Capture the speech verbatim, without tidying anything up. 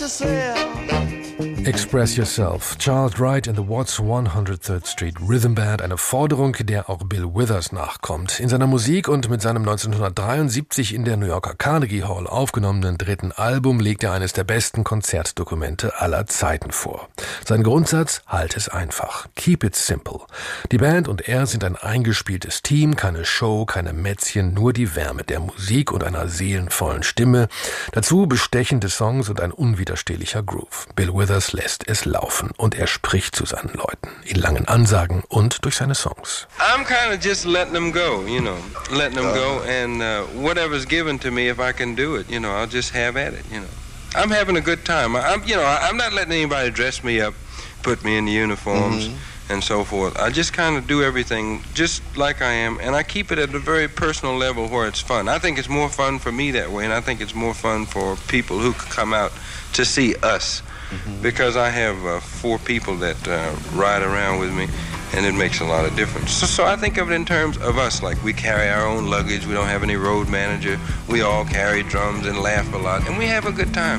Express Yourself, Charles Wright in the Watts one hundred third Street Rhythm Band, eine Forderung, der auch Bill Withers nachkommt. In seiner Musik und mit seinem neunzehnhundertdreiundsiebzig in der New Yorker Carnegie Hall aufgenommenen dritten Album legt er eines der besten Konzertdokumente aller Zeiten vor. Sein Grundsatz: halt es einfach. Keep it simple. Die Band und er sind ein eingespieltes Team, keine Show, keine Mätzchen, nur die Wärme der Musik und einer seelenvollen Stimme. Dazu bestechende Songs und ein unwiderstehlicher Groove. Bill Withers lässt es laufen und er spricht zu seinen Leuten in langen Ansagen und durch seine Songs. I'm kind of just letting them go, you know, letting them go, and uh, whatever's given to me, if I can do it, you know, I'll just have at it, you know. I'm having a good time. I'm, you know, I'm not letting anybody dress me up, put me in the uniforms mm-hmm. and so forth. I just kind of do everything just like I am, and I keep it at a very personal level where it's fun. I think it's more fun for me that way, and I think it's more fun for people who come out to see us. Mm-hmm. Because I have uh, four people that uh, ride around with me, and it makes a lot of difference. So, so I think of it in terms of us, like we carry our own luggage, we don't have any road manager, we all carry drums and laugh a lot, and we have a good time.